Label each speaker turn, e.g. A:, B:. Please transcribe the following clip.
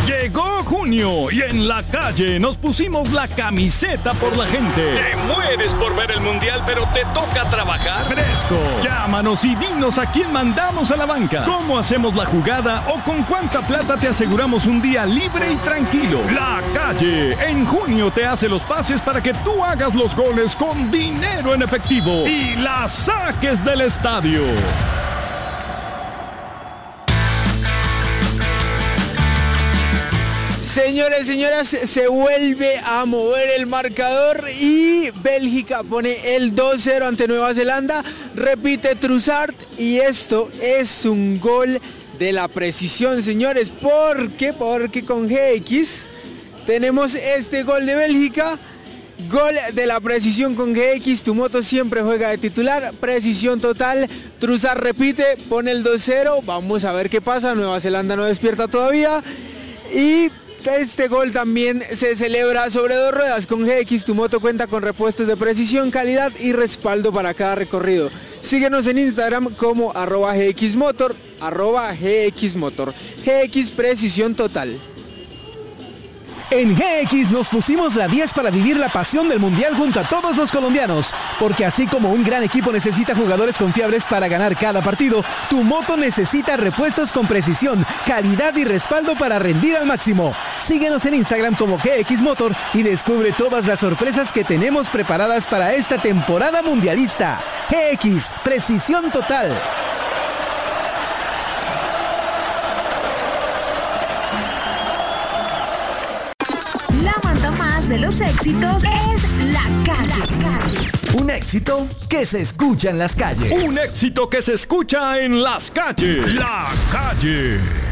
A: Llegó junio y en la calle nos pusimos la camiseta por la gente.
B: Te mueres por ver el mundial, pero te toca trabajar.
A: Fresco. Llámanos y dinos a quién mandamos a la banca, cómo hacemos la jugada o con cuánta plata te aseguramos un día libre y tranquilo. La calle en junio te hace los pases para que tú hagas los goles con dinero en efectivo y la saques del estadio.
C: Señores, señoras, se vuelve a mover el marcador y Bélgica pone el 2-0 ante Nueva Zelanda. Repite Trossard y esto es un gol de la precisión, señores. ¿Por qué? Porque con GX tenemos este gol de Bélgica. Gol de la precisión con GX, tu moto siempre juega de titular, precisión total. Trossard repite, pone el 2-0. Vamos a ver qué pasa. Nueva Zelanda no despierta todavía. Y este gol también se celebra sobre dos ruedas. Con GX tu moto cuenta con repuestos de precisión, calidad y respaldo para cada recorrido. Síguenos en Instagram como @GXMotor, @GXMotor. GX Precisión Total.
D: En GX nos pusimos la 10 para vivir la pasión del Mundial junto a todos los colombianos, porque así como un gran equipo necesita jugadores confiables para ganar cada partido, tu moto necesita repuestos con precisión, calidad y respaldo para rendir al máximo. Síguenos en Instagram como GX Motor y descubre todas las sorpresas que tenemos preparadas para esta temporada mundialista. GX, precisión total.
E: La manda más de los éxitos es La Calle.
D: Un éxito que se escucha en las calles.
A: Un éxito que se escucha en las calles. La Calle.